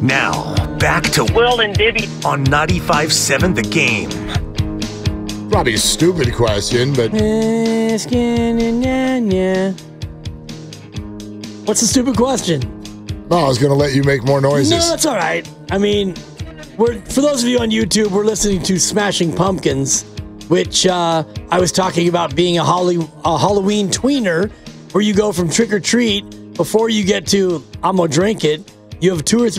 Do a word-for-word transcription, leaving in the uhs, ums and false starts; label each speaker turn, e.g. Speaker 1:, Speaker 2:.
Speaker 1: Now, back to
Speaker 2: Will and Dibby
Speaker 1: on ninety-five seven The Game.
Speaker 3: Probably a stupid question, but
Speaker 4: What's the stupid question?
Speaker 3: no, I was going to let you make more noises.
Speaker 4: No, that's all right. I mean, we're for those of you on YouTube, we're listening to Smashing Pumpkins, which uh, I was talking about being a, Holly, a Halloween tweener, where you go from trick or treat before you get to I'm gonna drink it. You have two or three